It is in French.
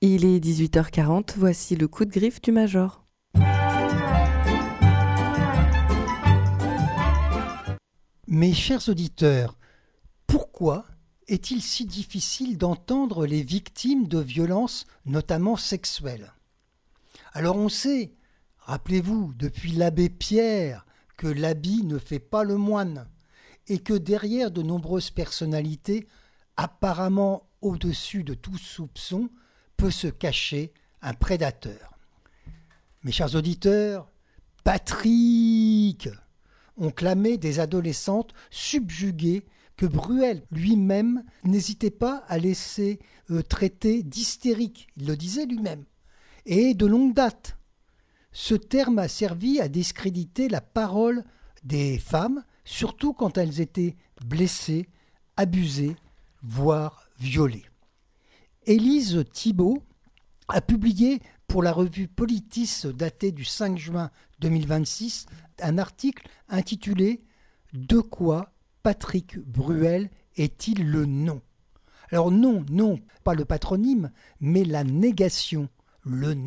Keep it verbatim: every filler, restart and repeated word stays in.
Il est dix-huit heures quarante, voici le coup de griffe du Major. Mes chers auditeurs, pourquoi est-il si difficile d'entendre les victimes de violences, notamment sexuelles ? Alors on sait, rappelez-vous, depuis l'abbé Pierre, que l'habit ne fait pas le moine, et que derrière de nombreuses personnalités, apparemment au-dessus de tout soupçon, peut se cacher un prédateur. Mes chers auditeurs, Patrick ont clamé des adolescentes subjuguées que Bruel lui-même n'hésitait pas à laisser euh, traiter d'hystériques, il le disait lui-même, et de longue date. Ce terme a servi à discréditer la parole des femmes, surtout quand elles étaient blessées, abusées, voire violées. Élise Thibault a publié pour la revue Politis datée du cinq juin deux mille vingt-six un article intitulé « De quoi Patrick Bruel est-il le nom ?» Alors non, non, pas le patronyme, mais la négation, le